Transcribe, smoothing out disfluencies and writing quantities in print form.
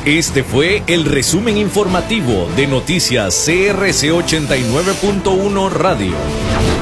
Este fue el resumen informativo de Noticias CRC 89.1 Radio.